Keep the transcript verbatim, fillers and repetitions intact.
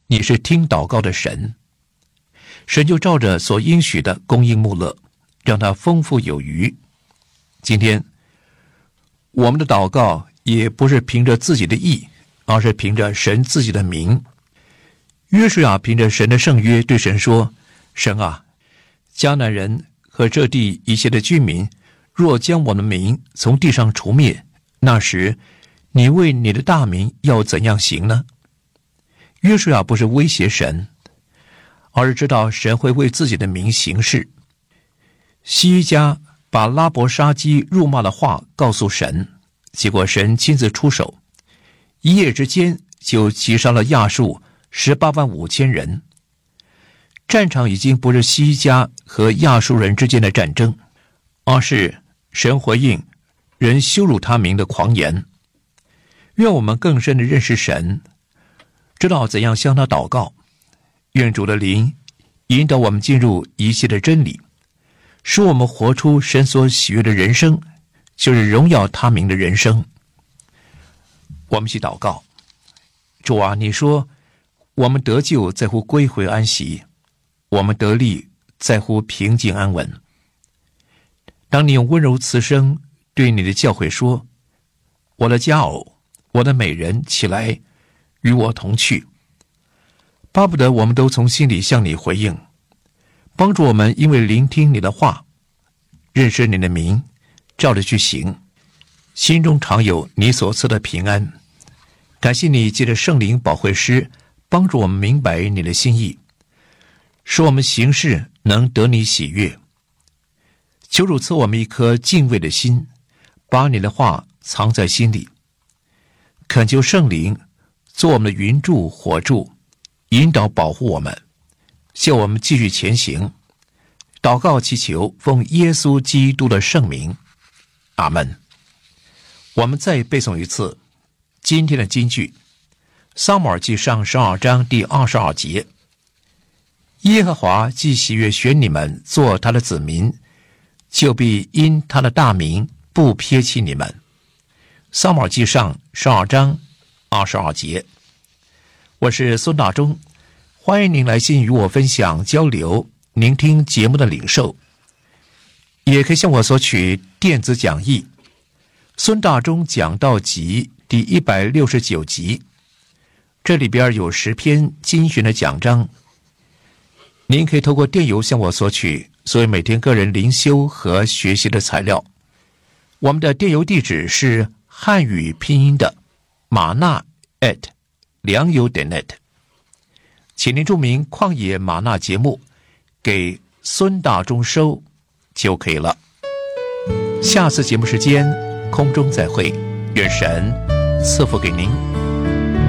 你是听祷告的神，神就照着所应许的供应穆勒，让他丰富有余。今天我们的祷告也不是凭着自己的意，而是凭着神自己的名。约书亚凭着神的圣约对神说，神啊，迦南人和这地一切的居民若将我的名从地上除灭，那时你为你的大名要怎样行呢？约书亚不是威胁神，而是知道神会为自己的名行事。西家把拉伯沙基辱骂的话告诉神，结果神亲自出手，一夜之间就击杀了亚述十八万五千人。战场已经不是西家和亚述人之间的战争，而是神回应人羞辱他名的狂言。愿我们更深地认识神，知道怎样向他祷告。愿主的灵引导我们进入一切的真理，使我们活出神所喜悦的人生，就是荣耀他名的人生。我们一起祷告。主啊，你说我们得救在乎归回安息，我们得力在乎平静安稳。当你用温柔慈声对你的教诲说，我的佳偶，我的美人，起来与我同去，巴不得我们都从心里向你回应，帮助我们因为聆听你的话，认识你的名，照着去行，心中常有你所赐的平安。感谢你借着圣灵保惠师帮助我们明白你的心意，使我们行事能得你喜悦。求主赐我们一颗敬畏的心，把你的话藏在心里。恳求圣灵做我们的云柱火柱，引导保护我们，叫我们继续前行。祷告祈求奉耶稣基督的圣名，阿们。我们再背诵一次今天的金句，撒母耳记上十二章第二十二节，耶和华既喜悦选你们做他的子民，就必因他的大名不撇弃你们。撒母耳记上十二章二十二节。我是孙大中，欢迎您来信与我分享交流您听节目的领受，也可以向我索取电子讲义孙大中讲道集第一百六十九集，这里边有十篇精选的讲章，您可以透过电邮向我索取作为每天个人灵修和学习的材料。我们的电邮地址是汉语拼音的马纳 at 良友点 net， 请您注明旷野马纳节目给孙大中收就可以了。下次节目时间空中再会，愿神赐福给您。